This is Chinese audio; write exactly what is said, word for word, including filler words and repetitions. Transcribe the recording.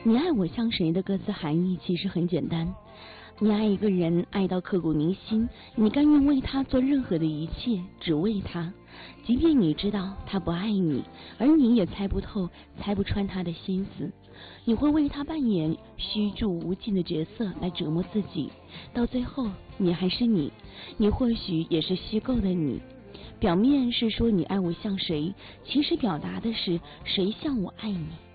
你爱我像谁的歌词含义其实很简单，你爱一个人爱到刻骨铭心，你甘愿为他做任何的一切，只为他，即便你知道他不爱你，而你也猜不透猜不穿他的心思，你会为他扮演虚注无尽的角色来折磨自己，到最后你还是你，你或许也是虚构的你，表面是说你爱我像谁，其实表达的是谁像我爱你。